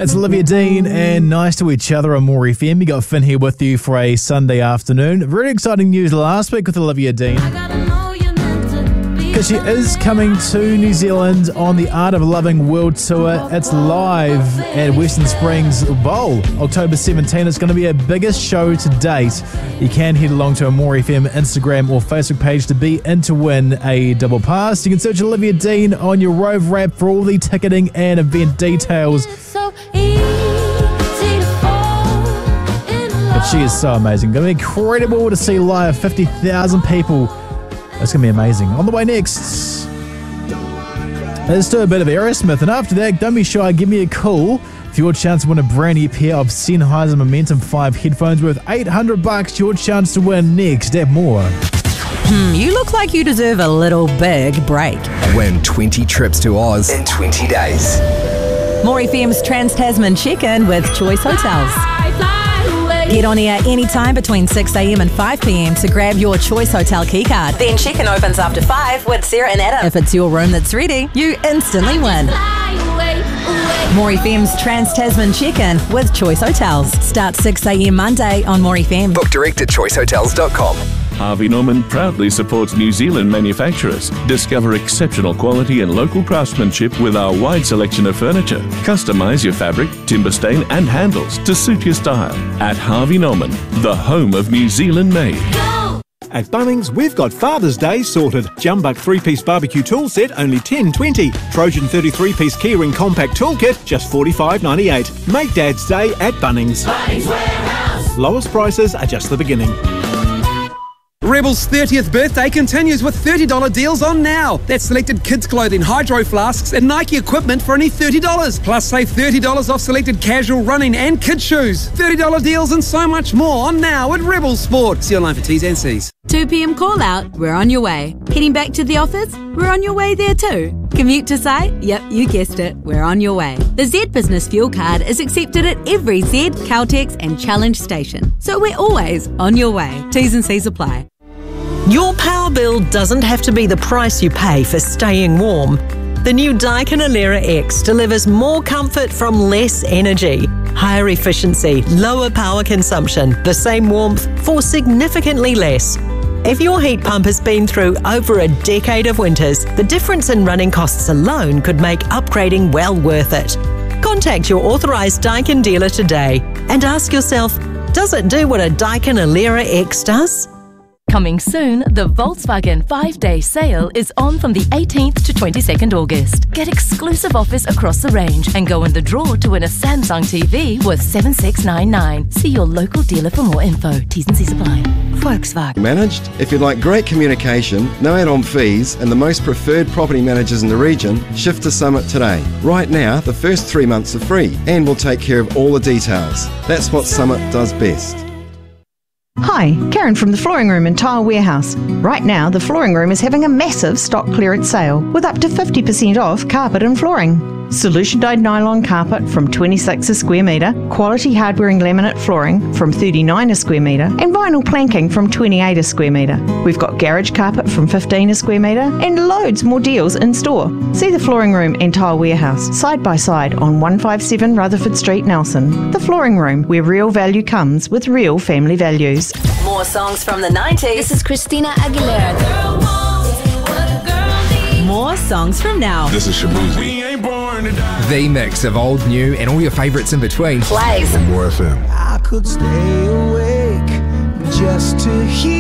It's Olivia Dean and Nice to Each Other on More FM. You got Finn here with you for a Sunday afternoon. Very exciting news last week with Olivia Dean, because she is coming to New Zealand on the Art of Loving World Tour. It's live at Western Springs Bowl, October 17. It's going to be her biggest show to date. You can head along to a More FM Instagram or Facebook page to be in to win a double pass. You can search Olivia Dean on your Rove Rap for all the ticketing and event details. But she is so amazing. Going to be incredible to see live. 50,000 people. It's going to be amazing. On the way next, let's do a bit of Aerosmith. And after that, don't be shy, give me a call for your chance to win a brand new pair of Sennheiser Momentum 5 headphones worth $800. Your chance to win next. At More. You look like you deserve a little big break. Win 20 trips to Oz in 20 days. More FM's Trans-Tasman Check-In with Choice Hotels. Get on air anytime between 6 a.m. and 5 p.m. to grab your Choice Hotel keycard. Then check-in opens after 5 with Sarah and Adam. If it's your room that's ready, you instantly win. More FM's Trans-Tasman Check-In with Choice Hotels. Start 6 a.m. Monday on More FM. Book direct at choicehotels.com. Harvey Norman proudly supports New Zealand manufacturers. Discover exceptional quality and local craftsmanship with our wide selection of furniture. Customize your fabric, timber stain and handles to suit your style. At Harvey Norman, the home of New Zealand made. At Bunnings, we've got Father's Day sorted. Jumbuck 3-piece barbecue tool set, only $10.20. Trojan 33-piece keyring compact toolkit, just $45.98. Make Dad's Day at Bunnings. Bunnings Warehouse. Lowest prices are just the beginning. Rebel's 30th birthday continues with $30 deals on now. That's selected kids' clothing, hydro flasks and Nike equipment for only $30. Plus save $30 off selected casual running and kids' shoes. $30 deals and so much more on now at Rebel Sport. See online for T's and C's. 2 p.m. call out, we're on your way. Heading back to the office, we're on your way there too. Commute to site? Yep, you guessed it, we're on your way. The Z Business Fuel Card is accepted at every Z, Caltex and Challenge station. So we're always on your way. T's and C's apply. Your power bill doesn't have to be the price you pay for staying warm. The new Daikin Alera X delivers more comfort from less energy, higher efficiency, lower power consumption, the same warmth for significantly less. If your heat pump has been through over a decade of winters, the difference in running costs alone could make upgrading well worth it. Contact your authorised Daikin dealer today and ask yourself, does it do what a Daikin Alera X does? Coming soon, the Volkswagen 5-day sale is on from the 18th to 22nd August. Get exclusive offers across the range and go in the draw to win a Samsung TV worth $7,699. See your local dealer for more info. T's and C's apply. Volkswagen. Managed? If you'd like great communication, no add-on fees and the most preferred property managers in the region, shift to Summit today. Right now, the first 3 months are free and we'll take care of all the details. That's what Summit does best. Hi, Karen from the Flooring Room and Tile Warehouse. Right now, the Flooring Room is having a massive stock clearance sale with up to 50% off carpet and flooring. Solution dyed nylon carpet from $26 a square metre, quality hard-wearing laminate flooring from $39 a square metre, and vinyl planking from $28 a square metre. We've got garage carpet from $15 a square metre and loads more deals in store. See the Flooring Room and Tile Warehouse side by side on 157 Rutherford Street, Nelson. The Flooring Room, where real value comes with real family values. More songs from the 90s. This is Christina Aguilera. More songs from now. This is Shabuzi. The mix of old, new, and all your favourites in between. Plays. On More FM. I could stay awake just to hear